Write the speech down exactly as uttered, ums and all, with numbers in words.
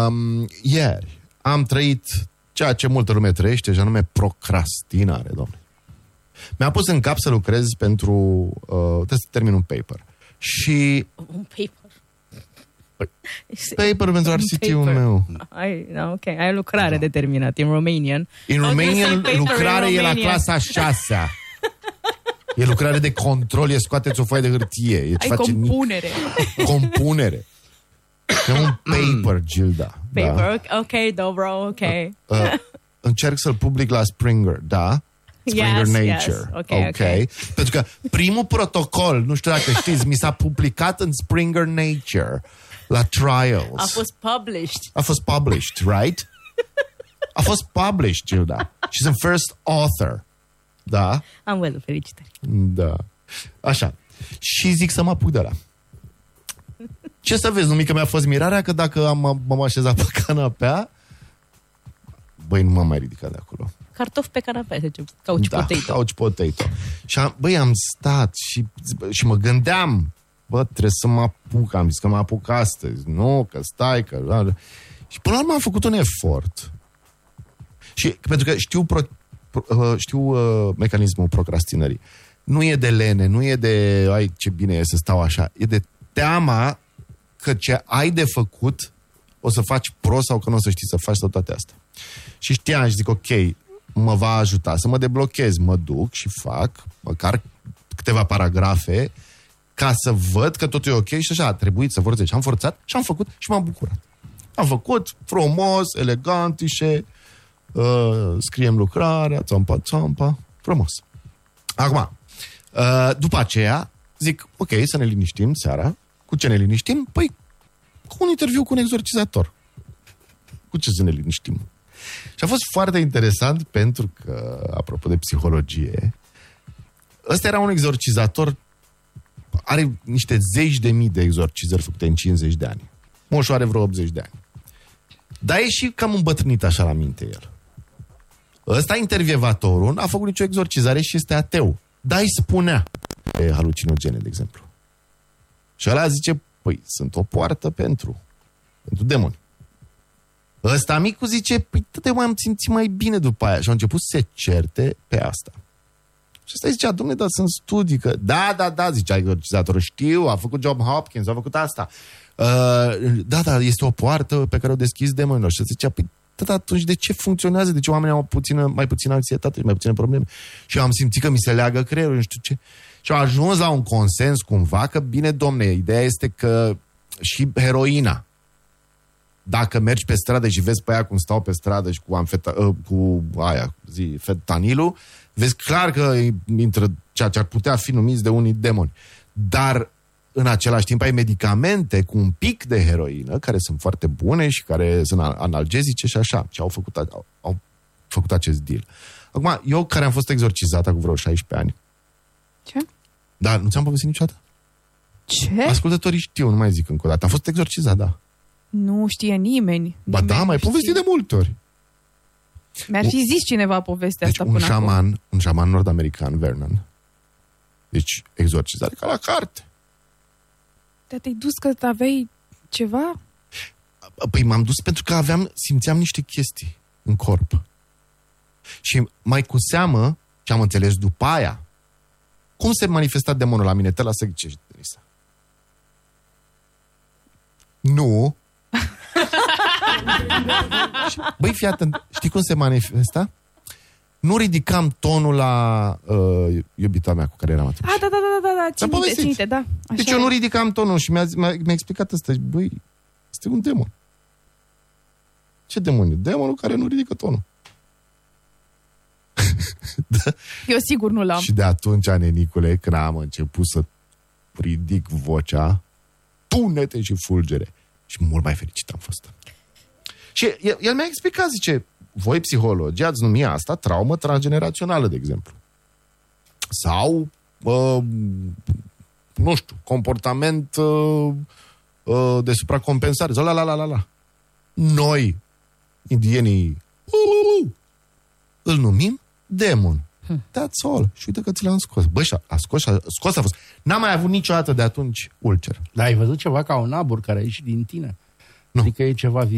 Um, ieri am trăit ceea ce multă lume trăiește, și anume procrastinare, domnule. Mi-a pus în cap să lucrez pentru... Uh, trebuie să termin un paper. Și... Un paper? Paper pentru R C T-ul meu. Ai, ok, ai lucrare da. determinat, in Romanian. In Romanian, lucrare e la clasa șasea. E lucrare de control, e scoateți o foaie de hârtie. E ai compunere. Nic- compunere. E un paper, Gilda. Paper, da. ok, dobro, ok. Uh, uh, încerc să-l public la Springer, da? Springer yes, Nature. Yes. Okay, ok. okay. Pentru că primul protocol, nu știu dacă știți, mi s-a publicat în Springer Nature la Trials. A fost published. A fost published, right? A fost published, Gilda. Și sunt first author. Da? Am văzut, felicitări. Da. Așa. Și zic să mă apuc de ăla. Ce să vezi, numică mi-a fost mirarea că dacă am, m-am așezat pe canapea, băi, nu m-am mai ridicat de acolo. Cartofi pe canapea, zice, couch da, potato. couch potato. Și am, băi, am stat și, și mă gândeam, bă, trebuie să mă apuc, am zis că mă apuc astăzi. Nu, că stai, că... Și până la urmă am făcut un efort. Și pentru că știu, pro, pro, știu uh, mecanismul procrastinării. Nu e de lene, nu e de, ai, ce bine e să stau așa. E de teama că ce ai de făcut o să faci prost sau că nu o să știi să faci sau toate astea. Și știam și zic, ok, mă va ajuta să mă deblochez, mă duc și fac măcar câteva paragrafe ca să văd că totul e ok și așa, a trebuit să forțez. Și am forțat și am făcut și m-am bucurat. Am făcut frumos, elegantișe, uh, scriem lucrarea, țampa, țampa, frumos. Acum, uh, după aceea, zic, ok, să ne liniștim seara. Cu ce ne liniștim? Păi, cu un interviu cu un exorcizator. Cu ce să ne liniștim? Și a fost foarte interesant pentru că, apropo de psihologie, ăsta era un exorcizator, are niște zeci de mii de exorcizări făcute în cincizeci de ani. Moșul are vreo optzeci de ani. Dar e și cam îmbătrânit așa la minte el. Ăsta, intervievatorul, n-a făcut nicio exorcizare și este ateu. Dar îi spunea pe halucinogene, de exemplu. Și ăla zice, păi, sunt o poartă pentru, pentru demoni. Ăsta micu zice, păi, tăte, mai am simțit mai bine după aia. Și au început să se certe pe asta. Și ăsta zicea, dom'le, dar sunt studii că... Da, da, da, zicea exorcizatorul, știu, a făcut John Hopkins, a făcut asta. Uh, da, da, este o poartă pe care o deschis demonilor. Și zicea, păi, tăte, atunci de ce funcționează? De ce oamenii au puțină, mai puțină anxietate și mai puține probleme? Și eu am simțit că mi se leagă creierul, nu știu ce... Și au ajuns la un consens cumva că, bine, domne, ideea este că și heroina, dacă mergi pe stradă și vezi pe aia cum stau pe stradă și cu, amfeta, cu aia, zi, fentanilul, vezi clar că intră ceea ce ar putea fi numiți de unii demoni. Dar, în același timp, ai medicamente cu un pic de heroină, care sunt foarte bune și care sunt analgezice și așa. Și au făcut, au, au făcut acest deal. Acum, eu care am fost exorcizat acum vreo șaisprezece ani. Ce? Dar nu ți-am povestit niciodată? Ce? Ascultătorii știu, nu mai zic încă o dată. Am fost exorcizat, da. Nu știe nimeni. Ba nimeni da, mai povestit de multe ori. Mi-ar fi zis cineva povestea deci asta un până șaman, acum. un șaman nord-american, Vernon. Deci exorcizare ca la carte. Dar te-ai dus că aveai ceva? Păi m-am dus pentru că aveam, simțeam niște chestii în corp. Și mai cu seamă, ce am înțeles după aia, cum se manifesta demonul la mine? Te las să ghicești, Denisa. Nu. Băi, fii atent, știi cum se manifesta? Nu ridicam tonul la uh, iubita mea cu care eram atunci. Ah, da, da, da, da, da, țin minte, țin minte, da. Așa deci eu nu ridicam tonul și mi-a, mi-a, mi-a explicat asta. Băi, este un demon. Ce demon e? Demonul care nu ridică tonul. Da. Eu sigur nu l-am. Și de atunci, nenicule, când am început să ridic vocea, tunete și fulgere. Și mult mai fericit am fost. Și el, el mi-a explicat, zice, voi psihologii ați numit asta traumă transgenerațională, de exemplu. Sau, uh, nu știu, comportament uh, uh, de supracompensare. Sau la la la la la. Noi, indienii, uh, uh, îl numim demon. Hmm. That's all. Și uite că ți l-am scos. Băi, a scos, a scos a fost. N-am mai avut niciodată de atunci ulcer. Dar ai văzut ceva ca un abur care a ieșit din tine? Nu. Adică e ceva